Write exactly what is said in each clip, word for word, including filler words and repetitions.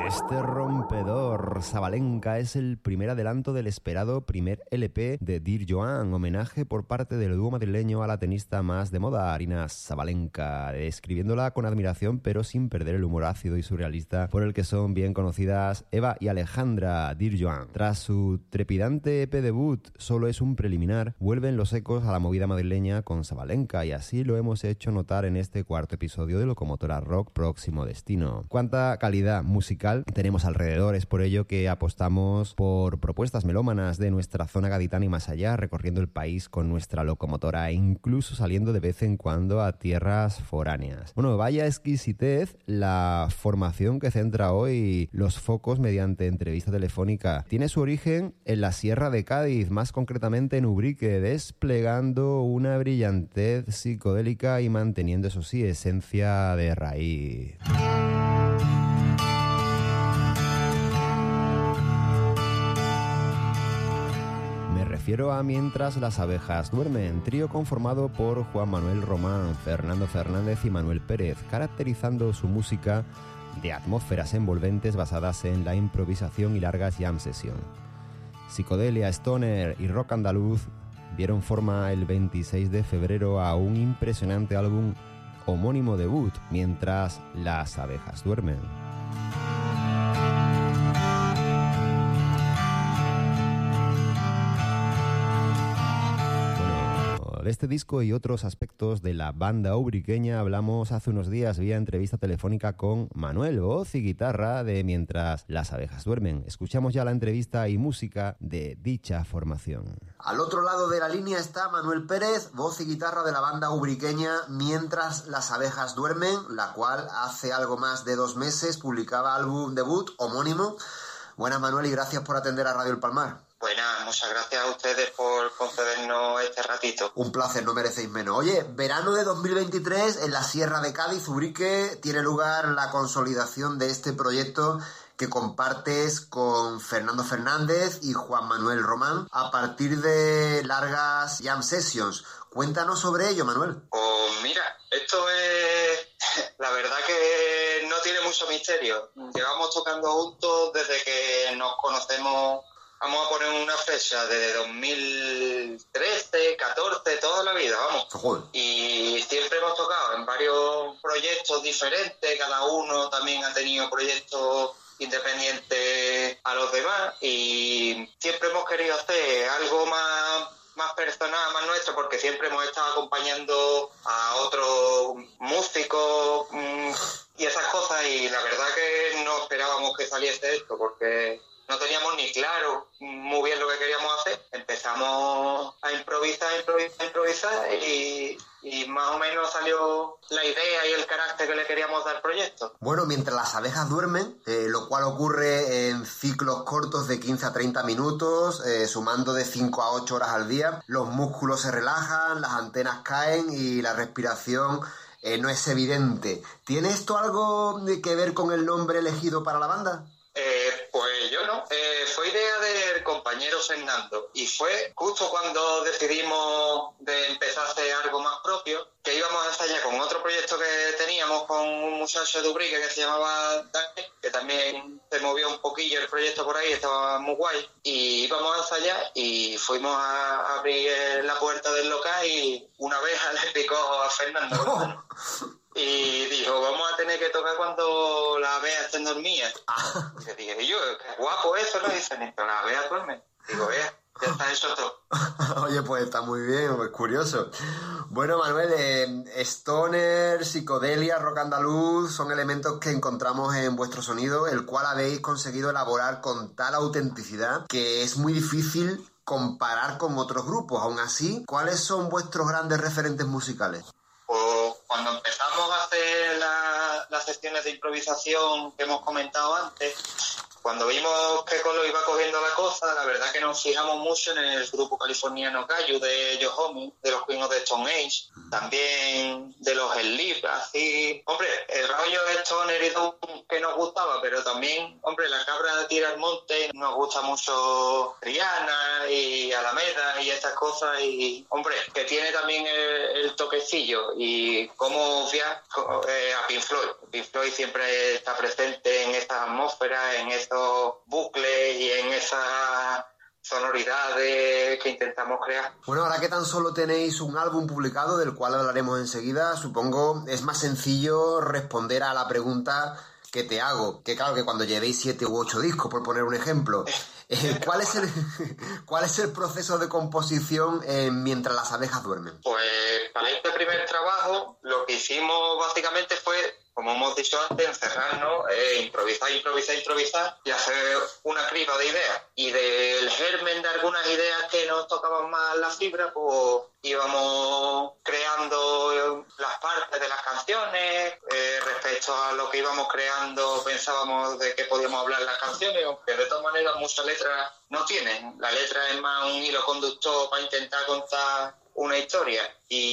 Este rompedor Sabalenka es el primer adelanto del esperado primer L P de Dear Joan, homenaje por parte del dúo madrileño a la tenista más de moda, Aryna Sabalenka, describiéndola con admiración pero sin perder el humor ácido y surrealista por el que son bien conocidas Eva y Alejandra. Dear Joan, tras su trepidante E P debut Solo es un preliminar, vuelven los ecos a la movida madrileña con Sabalenka, y así lo hemos hecho notar en este cuarto episodio de Locomotora Rock Próximo Destino. Cuánta calidad musical tenemos alrededor, es por ello que apostamos por propuestas melómanas de nuestra zona gaditana y más allá, recorriendo el país con nuestra locomotora e incluso saliendo de vez en cuando a tierras foráneas. Bueno, vaya exquisitez la formación que centra hoy los focos mediante entrevista telefónica. Tiene su origen en la Sierra de Cádiz, más concretamente en Ubrique, desplegando una brillantez psicodélica y manteniendo, eso sí, esencia de raíz. Me refiero a Mientras las abejas duermen, trío conformado por Juan Manuel Román, Fernando Fernández y Manuel Pérez, caracterizando su música de atmósferas envolventes basadas en la improvisación y largas jam session. Psicodelia, stoner y rock andaluz dieron forma el veintiséis de febrero a un impresionante álbum homónimo debut, Mientras las abejas duermen. De este disco y otros aspectos de la banda ubriqueña hablamos hace unos días vía entrevista telefónica con Manuel, voz y guitarra de Mientras las abejas duermen. Escuchamos ya la entrevista y música de dicha formación. Al otro lado de la línea está Manuel Pérez, voz y guitarra de la banda ubriqueña Mientras las abejas duermen, la cual hace algo más de dos meses publicaba álbum debut homónimo. Buenas, Manuel, y gracias por atender a Radio El Palmar. Buenas, muchas gracias a ustedes por concedernos este ratito. Un placer, no merecéis menos. Oye, verano de dos mil veintitrés en la Sierra de Cádiz, Ubrique, tiene lugar la consolidación de este proyecto que compartes con Fernando Fernández y Juan Manuel Román a partir de largas jam sessions. Cuéntanos sobre ello, Manuel. Pues mira, esto es... La verdad que no tiene mucho misterio. Llevamos tocando juntos desde que nos conocemos. Vamos a poner una fecha de dos mil trece, catorce, toda la vida, vamos. Joder. Y siempre hemos tocado en varios proyectos diferentes, cada uno también ha tenido proyectos independientes a los demás, y siempre hemos querido hacer algo más, más personal, más nuestro, porque siempre hemos estado acompañando a otros músicos mmm, y esas cosas, y la verdad que no esperábamos que saliese esto, porque no teníamos ni claro muy bien lo que queríamos hacer. Empezamos a improvisar, improvisar, improvisar y, y más o menos salió la idea y el carácter que le queríamos dar al proyecto. Bueno, Mientras las abejas duermen, eh, lo cual ocurre en ciclos cortos de quince a treinta minutos, eh, sumando de cinco a ocho horas al día, los músculos se relajan, las antenas caen y la respiración eh, no es evidente. ¿Tiene esto algo que ver con el nombre elegido para la banda? Eh, pues yo no, eh, fue idea del compañero Fernando, y fue justo cuando decidimos de empezar a hacer algo más propio, que íbamos a ensayar con otro proyecto que teníamos con un muchacho de Ubrique que se llamaba Dani, que también se movió un poquillo el proyecto por ahí, estaba muy guay, y íbamos a ensayar y fuimos a abrir la puerta del local y una abeja le picó a Fernando. Oh. Y dijo, vamos a tener que tocar cuando la abeja estén dormidas. Ah. Y le dije, yo, qué guapo eso, ¿no? Dicen, pero la abeja duerme. Digo, vea, ya está eso todo. Oye, pues está muy bien, pues curioso. Bueno, Manuel, eh, stoner, psicodelia, rock andaluz son elementos que encontramos en vuestro sonido, el cual habéis conseguido elaborar con tal autenticidad que es muy difícil comparar con otros grupos. Aún así, ¿cuáles son vuestros grandes referentes musicales? Pues cuando empezamos a hacer la, las sesiones de improvisación que hemos comentado antes, cuando vimos que Colo iba cogiendo la cosa, la verdad que nos fijamos mucho en el grupo californiano Caillou de Joe Homme, de los Queens of the Stone Age, también de los Sleep, así. Hombre, el rollo de Stoner y Doom que nos gustaba, pero también, hombre, la cabra de tira al monte, nos gusta mucho Rihanna y Alameda y estas cosas, y, hombre, que tiene también el, el toquecillo, y cómo obviar eh, a Pink Floyd. Pink Floyd siempre está presente en esa atmósfera, en esos bucles y en esas sonoridades que intentamos crear. Bueno, ahora que tan solo tenéis un álbum publicado, del cual hablaremos enseguida, supongo es más sencillo responder a la pregunta que te hago, que claro, que cuando llevéis siete u ocho discos, por poner un ejemplo, eh, ¿cuál es el cuál es el proceso de composición eh, mientras las abejas duermen? Pues para este primer trabajo lo que hicimos básicamente fue, como hemos dicho antes, encerrarnos, eh, improvisar, improvisar, improvisar y hacer una criba de ideas. Y del germen de algunas ideas que nos tocaban más la fibra, pues íbamos creando las partes de las canciones. Eh, respecto a lo que íbamos creando, pensábamos de qué podíamos hablar las canciones, aunque de todas maneras muchas letras no tienen. La letra es más un hilo conductor para intentar contar una historia.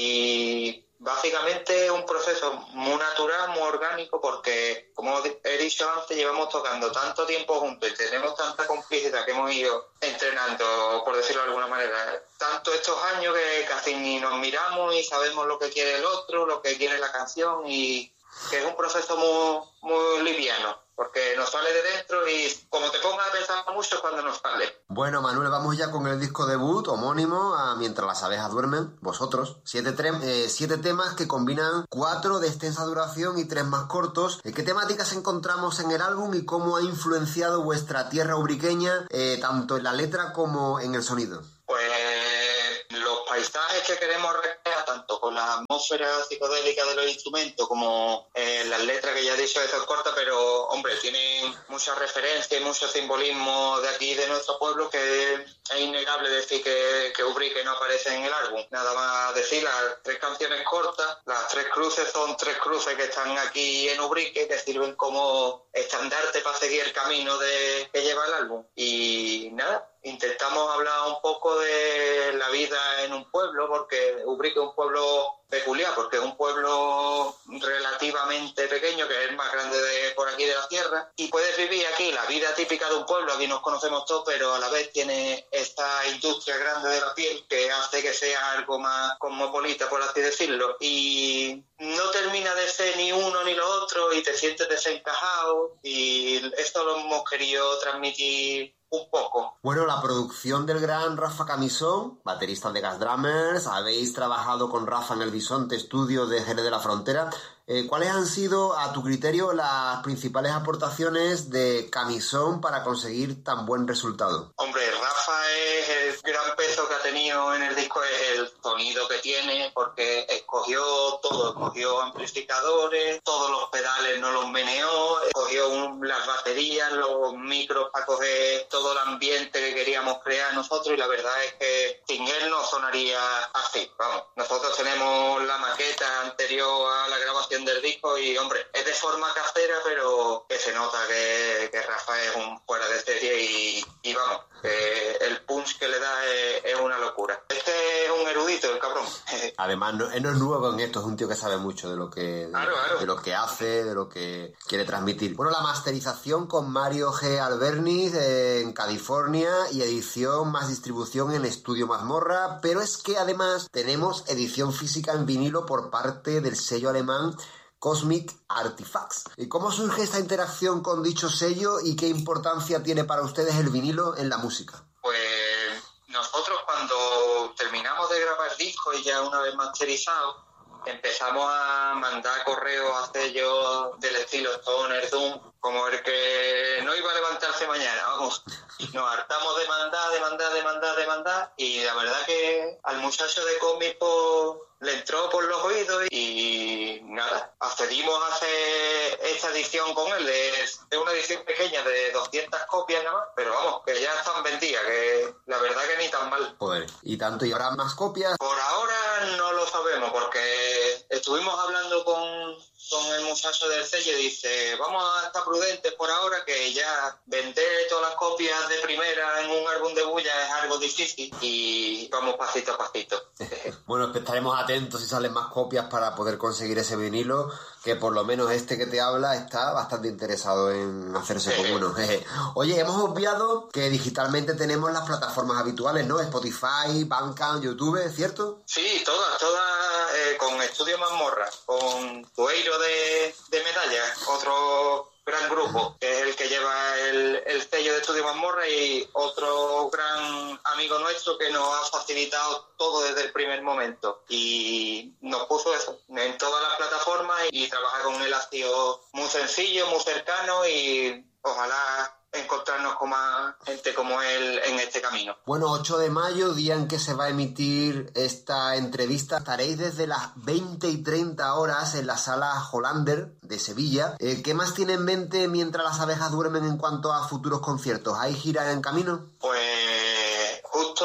Y básicamente es un proceso muy natural, muy orgánico, porque, como he dicho antes, llevamos tocando tanto tiempo juntos y tenemos tanta complicidad que hemos ido entrenando, por decirlo de alguna manera, tanto estos años que casi ni nos miramos y sabemos lo que quiere el otro, lo que quiere la canción, y que es un proceso muy, muy liviano, porque nos sale de dentro y como te pongas a pensar mucho es cuando nos sale. Bueno, Manuel, vamos ya con el disco debut homónimo a Mientras las abejas duermen, vosotros. Siete, tre- eh, siete temas que combinan cuatro de extensa duración y tres más cortos. ¿Qué temáticas encontramos en el álbum y cómo ha influenciado vuestra tierra ubriqueña, eh, tanto en la letra como en el sonido? Pues los paisajes que queremos recrear, tanto con la atmósfera psicodélica de los instrumentos como eh, las letras, que ya he dicho, eso es corta, pero hombre, tienen mucha referencia y mucho simbolismo de aquí, de nuestro pueblo, que es innegable decir que, que Ubrique no aparece en el álbum. Nada más decir, las tres canciones cortas, las tres cruces son tres cruces que están aquí en Ubrique, que sirven como estandarte para seguir el camino de, que lleva el álbum. Y nada, intentamos hablar un poco de la vida en un pueblo, porque Ubrique es un pueblo peculiar, porque es un pueblo relativamente pequeño, que es el más grande de por aquí de la tierra, y puedes vivir aquí la vida típica de un pueblo, aquí nos conocemos todos, pero a la vez tiene esta industria grande de la piel que hace que sea algo más cosmopolita, por así decirlo, y no termina de ser ni uno ni lo otro, y te sientes desencajado, y esto lo hemos querido transmitir un poco. Bueno, la producción del gran Rafa Camisón, baterista de Gas Drummers, habéis trabajado con Rafa en el Bisonte Studio de Jerez de la Frontera. Eh, ¿Cuáles han sido, a tu criterio, las principales aportaciones de Camisón para conseguir tan buen resultado? Hombre, Rafa es el gran peso que ha tenido en el disco, es el sonido que tiene, porque escogió todo, escogió amplificadores, todos los pedales no los meneó, escogió un, las baterías, los micros para coger todo el ambiente que queríamos crear nosotros, y la verdad es que sin él no sonaría así. Vamos, nosotros tenemos la maqueta anterior a la grabación del disco y, hombre, es de forma casera, pero que se nota que, que Rafa es un fuera de serie y, y vamos, que el punch que le da es, es una locura. Este es un erudito, el cabrón. Además, no, él no es nuevo en esto, es un tío que sabe mucho de lo que, de, claro, claro. de lo que hace, de lo que quiere transmitir. Bueno, la masterización con Mario G. Alberniz eh, en California y edición más distribución en Estudio Mazmorra, pero es que además tenemos edición física en vinilo por parte del sello alemán Cosmic Artifacts. ¿Y cómo surge esta interacción con dicho sello y qué importancia tiene para ustedes el vinilo en la música? Pues nosotros, cuando terminamos de grabar discos y ya una vez masterizados, empezamos a mandar correos a sellos del estilo Stoner Doom, como el que no iba a levantarse mañana, vamos. Nos hartamos de mandar, de mandar, de mandar, de mandar, y la verdad que al muchacho de Cosmic pues, le entró por los oídos y nada, accedimos a hacer esta edición con él. Es, es una edición pequeña de doscientas copias nada más, pero vamos, que ya están vendidas, que la verdad que ni tan mal. Joder, ¿y tanto? ¿Y habrá más copias? Por ahora no lo sabemos, porque estuvimos hablando con, con el muchacho del sello y dice, vamos a estar prudentes por ahora, que ya vender todas las copias de primera en un álbum de bulla es algo difícil y vamos pasito a pasito. Bueno, que estaremos atentos si salen más copias para poder conseguir ese vinilo, que por lo menos este que te habla está bastante interesado en hacerse con uno. Oye, hemos obviado que digitalmente tenemos las plataformas habituales, ¿no? Spotify, Bandcamp, YouTube, ¿cierto? Sí, todas, todas, eh, con Estudio Mazmorra, con Tueiro de, de Medalla, otro gran grupo, que es el que lleva el, el sello de Estudio Mazmorra, y otro gran amigo nuestro que nos ha facilitado todo desde el primer momento y nos puso eso en todas las plataformas, y trabajar con él ha sido muy sencillo, muy cercano, y ojalá encontrarnos con más gente como él en este camino. Bueno, ocho de mayo, día en que se va a emitir esta entrevista, estaréis desde las veinte y treinta horas en la Sala Hollander de Sevilla. Eh, ¿Qué más tiene en mente mientras las abejas duermen en cuanto a futuros conciertos? ¿Hay gira en camino? Pues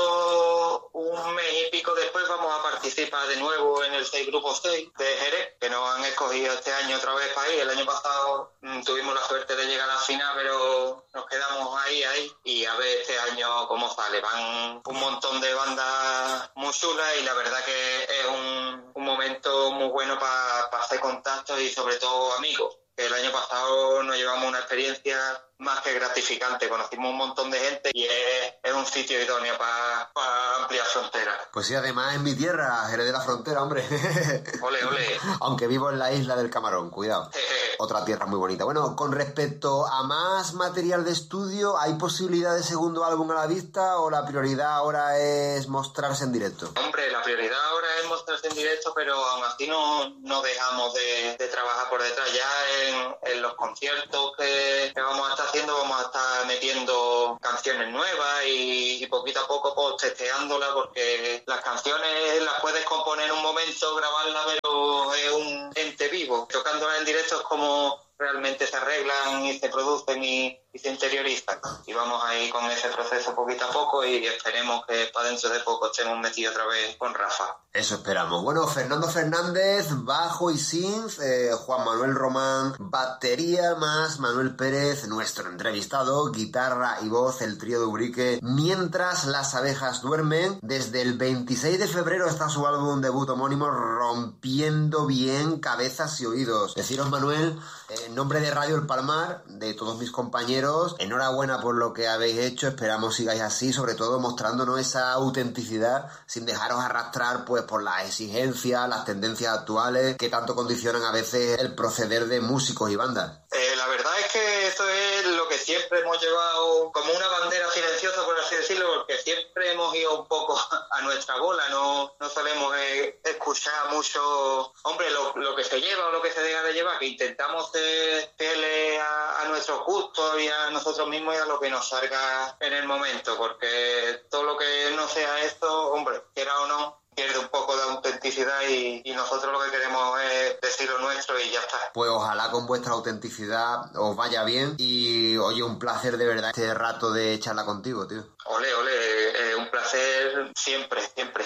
justo un mes y pico después vamos a participar de nuevo en el seis Grupo seis de Jerez, que nos han escogido este año otra vez para ir. El año pasado mmm, tuvimos la suerte de llegar a la final, pero nos quedamos ahí, ahí, y a ver este año cómo sale. Van un montón de bandas muy chulas y la verdad que es un, un momento muy bueno para pa hacer contactos y sobre todo amigos. El año pasado nos llevamos una experiencia más que gratificante, conocimos un montón de gente y es, es un sitio idóneo para pa ampliar fronteras. Pues sí, además es mi tierra, Jerez de la Frontera, hombre. Ole, ole. Aunque vivo en la isla del Camarón, cuidado. Otra tierra muy bonita. Bueno, con respecto a más material de estudio, ¿hay posibilidad de segundo álbum a la vista o la prioridad ahora es mostrarse en directo? Hombre, la prioridad ahora es mostrarse en directo, pero aún así no, no dejamos de, de trabajar por detrás. Ya en, en los conciertos que, que vamos a estar haciendo, vamos a estar metiendo canciones nuevas y, y poquito a poco pues testeándolas, porque las canciones las puedes componer en un momento, grabarlas, pero es un ente vivo. Tocándolas en directo es como realmente se arreglan y se producen y, y se interiorizan. Y vamos ahí con ese proceso poquito a poco y esperemos que para dentro de poco estemos metidos otra vez con Rafa. Eso esperamos. Bueno, Fernando Fernández, bajo y synth, eh, Juan Manuel Román, batería, más Manuel Pérez, nuestro entrevistado, guitarra y voz, el trío de Ubrique, mientras las abejas duermen. Desde el veintiséis de febrero está su álbum debut homónimo, Rompiendo Bien Cabezas y Oídos. Deciros, Manuel, en nombre de Radio El Palmar, de todos mis compañeros, enhorabuena por lo que habéis hecho, esperamos sigáis así, sobre todo mostrándonos esa autenticidad, sin dejaros arrastrar pues por las exigencias, las tendencias actuales que tanto condicionan a veces el proceder de músicos y bandas. Eh, la verdad es que esto es lo que siempre hemos llevado como una bandera silenciosa, por así decirlo, porque siempre hemos ido un poco a nuestra bola, no, no solemos eh, escuchar mucho, hombre, lo, lo que se lleva o lo que se deja de llevar, que intentamos ser fieles a, a nuestros gustos y a nosotros mismos y a lo que nos salga en el momento, porque todo lo que no sea esto, hombre, quiera o no, pierde un poco de autenticidad y, y nosotros lo que queremos es decir lo nuestro y ya está. Pues ojalá con vuestra autenticidad os vaya bien y oye, un placer de verdad este rato de charla contigo, tío. Ole, ole, eh, un placer siempre, siempre.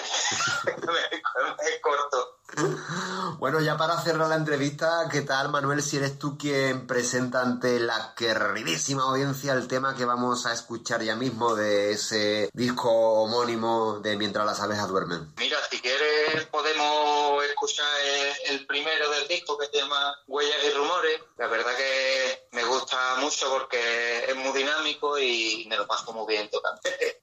Es corto. Bueno, ya para cerrar la entrevista, ¿qué tal, Manuel, si eres tú quien presenta ante la queridísima audiencia el tema que vamos a escuchar ya mismo de ese disco homónimo de Mientras las abejas duermen? Mira, si quieres podemos escuchar el, el primero del disco, que se llama Huellas y Rumores. La verdad que me gusta mucho porque es muy dinámico y me lo paso muy bien tocando.